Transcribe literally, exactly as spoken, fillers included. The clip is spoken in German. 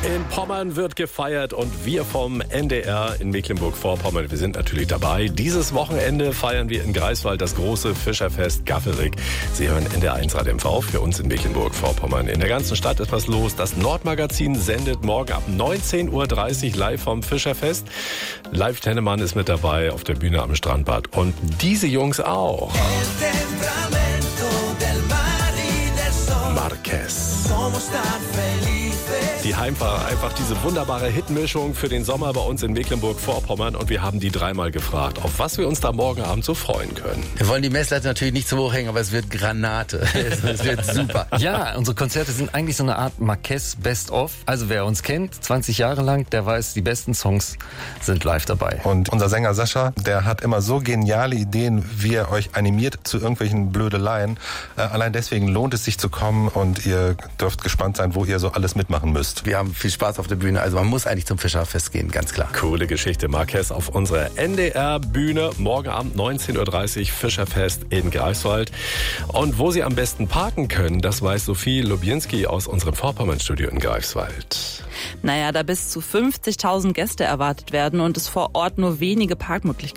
In Pommern wird gefeiert und wir vom N D R in Mecklenburg-Vorpommern, wir sind natürlich dabei. Dieses Wochenende feiern wir in Greifswald das große Fischerfest Gaffelig. Sie hören N D R eins Radio M V für uns in Mecklenburg-Vorpommern. In der ganzen Stadt ist was los. Das Nordmagazin sendet morgen ab neunzehn Uhr dreißig live vom Fischerfest. Live Tennemann ist mit dabei auf der Bühne am Strandbad. Und diese Jungs auch. Marquez. Die Heimfahrer, einfach diese wunderbare Hitmischung für den Sommer bei uns in Mecklenburg-Vorpommern. Und wir haben die dreimal gefragt, auf was wir uns da morgen Abend so freuen können. Wir wollen die Messlatte natürlich nicht zu hoch hängen, aber es wird Granate. Es wird super. Ja, unsere Konzerte sind eigentlich so eine Art Marquez Best-of. Also wer uns kennt, zwanzig Jahre lang, der weiß, die besten Songs sind live dabei. Und unser Sänger Sascha, der hat immer so geniale Ideen, wie er euch animiert zu irgendwelchen Blödeleien. Äh, allein deswegen lohnt es sich zu kommen und ihr dürft gespannt sein, wo ihr so alles mitmachen müsst. Wir haben viel Spaß auf der Bühne, also man muss eigentlich zum Fischerfest gehen, ganz klar. Coole Geschichte, Marquez auf unserer N D R-Bühne. Morgen Abend neunzehn Uhr dreißig, Fischerfest in Greifswald. Und wo Sie am besten parken können, das weiß Sophie Lubienski aus unserem Vorpommern-Studio in Greifswald. Naja, da bis zu fünfzigtausend Gäste erwartet werden und es vor Ort nur wenige Parkmöglichkeiten